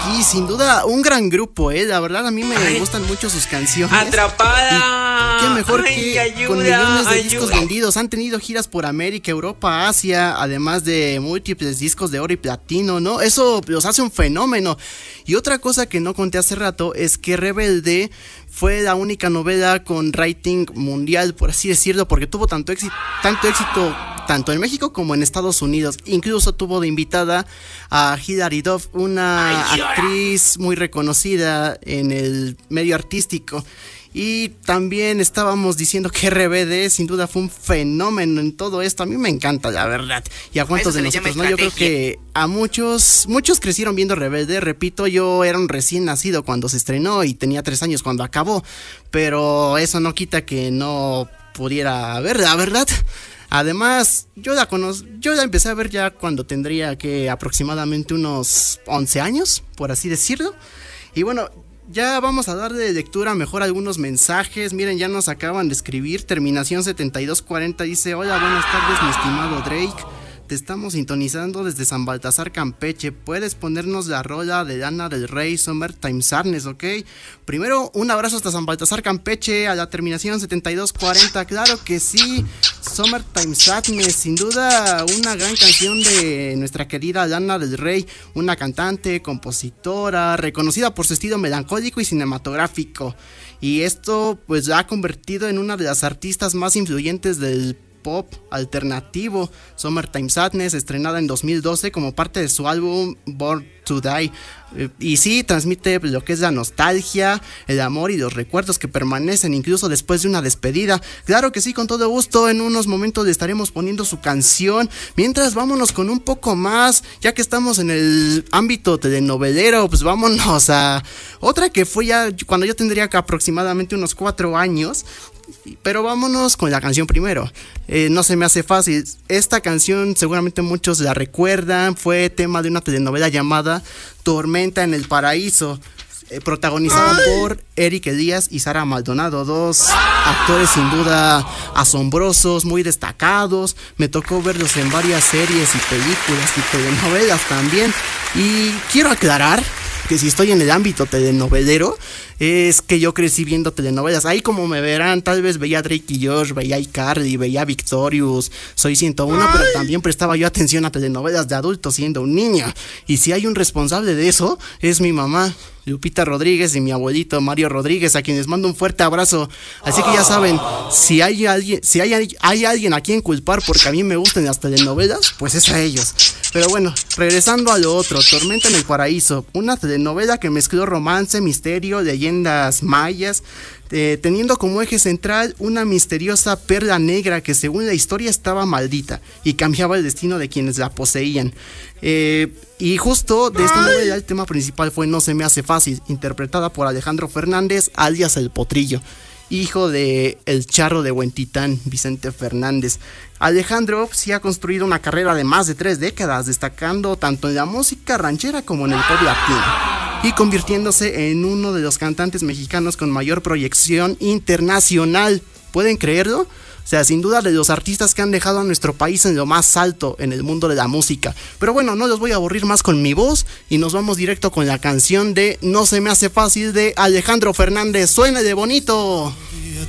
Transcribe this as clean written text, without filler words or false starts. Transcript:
Sí, sin duda, un gran grupo, la verdad a mí me gustan mucho sus canciones. ¡Atrapada! Y qué mejor Ay, que ayuda, con millones de ayuda. discos vendidos. Han tenido giras por América, Europa, Asia, además de múltiples discos de oro y platino, ¿no? Eso los hace un fenómeno. Y otra cosa que no conté hace rato es que Rebelde fue la única novela con rating mundial, por así decirlo, porque tuvo tanto éxito tanto en México como en Estados Unidos. Incluso tuvo de invitada a Hilary Duff, una actriz muy reconocida en el medio artístico. Y también estábamos diciendo que RBD sin duda fue un fenómeno en todo esto. A mí me encanta, la verdad. Y a cuántos de nosotros, ¿no? Yo creo que a muchos crecieron viendo Rebelde. Repito, yo era un recién nacido cuando se estrenó y tenía 3 años cuando acabó. Pero eso no quita que no pudiera verla, ¿verdad? Además, yo la empecé a ver ya cuando tendría que aproximadamente unos 11 años, por así decirlo. Y bueno, ya vamos a dar de lectura mejor algunos mensajes. Miren, ya nos acaban de escribir. Terminación 7240 dice: hola, buenas tardes, mi estimado Drake. Te estamos sintonizando desde San Baltasar, Campeche. ¿Puedes ponernos la rola de Lana del Rey, Summertime Sadness, ok? Primero, un abrazo hasta San Baltasar, Campeche, a la terminación 7240. Claro que sí, Summertime Sadness, sin duda una gran canción de nuestra querida Lana del Rey. Una cantante, compositora, reconocida por su estilo melancólico y cinematográfico. Y esto pues la ha convertido en una de las artistas más influyentes del pop alternativo. Summertime Sadness, estrenada en 2012 como parte de su álbum Born to Die. Y sí, transmite lo que es la nostalgia, el amor y los recuerdos que permanecen incluso después de una despedida. Claro que sí, con todo gusto, en unos momentos le estaremos poniendo su canción. Mientras, vámonos con un poco más, ya que estamos en el ámbito telenovelero, pues vámonos a otra que fue ya cuando yo tendría que aproximadamente unos 4 años. Pero vámonos con la canción primero. No se me hace fácil. Esta canción seguramente muchos la recuerdan. Fue tema de una telenovela llamada Tormenta en el Paraíso, protagonizada por Eric Elías y Sara Maldonado, 2 actores sin duda asombrosos, muy destacados. Me tocó verlos en varias series y películas y telenovelas también. Y quiero aclarar que si estoy en el ámbito telenovelero, es que yo crecí viendo telenovelas. Ahí, como me verán, tal vez veía Drake y Josh, veía iCarly, veía Victorious, Soy 101, pero también prestaba yo atención a telenovelas de adultos siendo un niño. Y si hay un responsable de eso, es mi mamá, Lupita Rodríguez, y mi abuelito Mario Rodríguez, a quienes mando un fuerte abrazo. Así que ya saben, si hay alguien a quien culpar porque a mí me gustan las telenovelas, pues es a ellos. Pero bueno, regresando a lo otro, Tormenta en el Paraíso, una telenovela que mezcló romance, misterio, leyendas mayas, teniendo como eje central una misteriosa perla negra que según la historia estaba maldita y cambiaba el destino de quienes la poseían. Y justo de esta novela el tema principal fue No se me hace fácil, interpretada por Alejandro Fernández, alias El Potrillo, hijo de el charro de Huentitán, Vicente Fernández. Alejandro sí ha construido una carrera de más de 3 décadas, destacando tanto en la música ranchera como en el pop latino, y convirtiéndose en uno de los cantantes mexicanos con mayor proyección internacional. ¿Pueden creerlo? O sea, sin duda de los artistas que han dejado a nuestro país en lo más alto en el mundo de la música. Pero bueno, no los voy a aburrir más con mi voz y nos vamos directo con la canción de No se me hace fácil de Alejandro Fernández. ¡Suena de bonito!